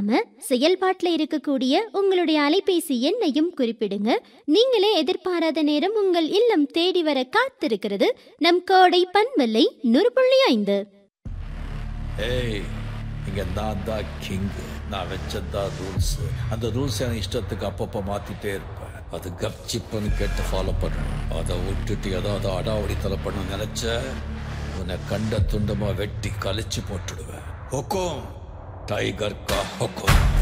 மறக்காம செயல்பாட்டில் இருக்கக்கூடிய உங்களுடைய அலைபேசி எண்ணையும் குறிப்பிடுங்க. நீங்களே எதிர்பாராத நேரம் உங்கள் இல்லம் தேடி வர காத்திருக்கிறது நம் கோடை பண்பலை 100.5. ஏய், இங்க நான் தான் கிங். நான் வச்சதா ரூல்ஸ். அந்த ரூல்ஸ் என் இஷ்டத்துக்கு அப்பப்போ மாத்திட்டே இருப்பேன். அது கப்சிப்புன்னு கேட்டு ஃபாலோ பண்ணணும். அதை விட்டுட்டு ஏதாவது அடாவடித்தலை பண்ண நினைச்ச உன்னை கண்ட துண்டமா வெட்டி கழிச்சு போட்டுடுவேன். ஹொக்கோம், டைகர் கா ஹொக்கோம்.